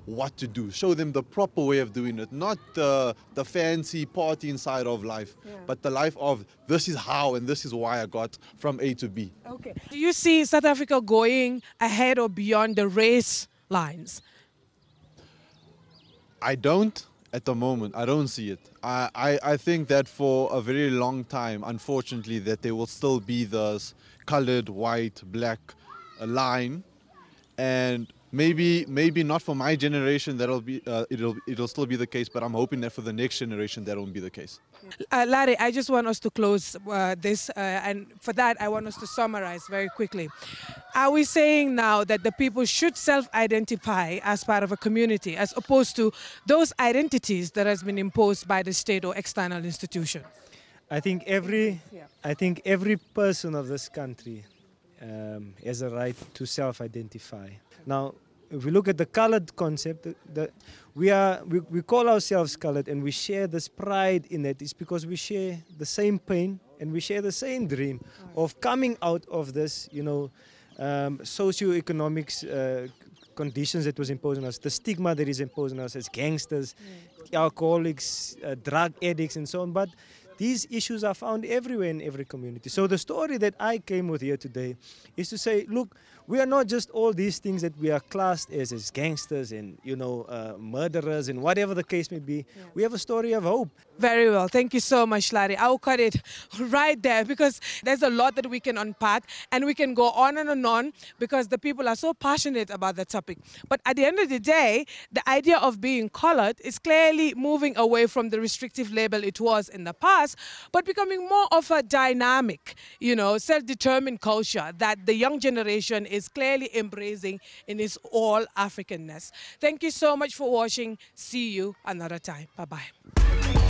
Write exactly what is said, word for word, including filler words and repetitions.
what to do. Show them the proper way of doing it, not the, the fancy party side of life, Yeah. but the life of this is how and this is why I got from A to B. Okay. Do you see South Africa going ahead or beyond the race lines? I don't at the moment. I don't see it. I, I, I think that for a very long time, unfortunately, that there will still be this colored, white, black uh, line. And maybe maybe not for my generation, that'll be uh, it'll it'll still be the case, but I'm hoping that for the next generation that won't be the case. Uh, Larry, I just want us to close uh, this, uh, and for that, I want us to summarize very quickly. Are we saying now that the people should self-identify as part of a community, as opposed to those identities that has been imposed by the state or external institutions? I think every, Yeah. I think every person of this country um, has a right to self-identify. Now, if we look at the colored concept, the, the, we, are, we, we call ourselves colored and we share this pride in it. It's because we share the same pain and we share the same dream of coming out of this, you know, um, socio-economic uh, conditions that was imposed on us, the stigma that is imposed on us as gangsters, alcoholics, uh, drug addicts and so on. But these issues are found everywhere in every community. So the story that I came with here today is to say, look, we are not just all these things that we are classed as, as gangsters and, you know, uh, murderers and whatever the case may be. Yeah. We have a story of hope. Very well. Thank you so much, Larry. I'll cut it right there because there's a lot that we can unpack and we can go on and on, and on because the people are so passionate about the topic. But at the end of the day, the idea of being colored is clearly moving away from the restrictive label it was in the past, but becoming more of a dynamic, you know, self-determined culture that the young generation is clearly embracing in its all Africanness. Thank you so much for watching. See you another time. Bye-bye.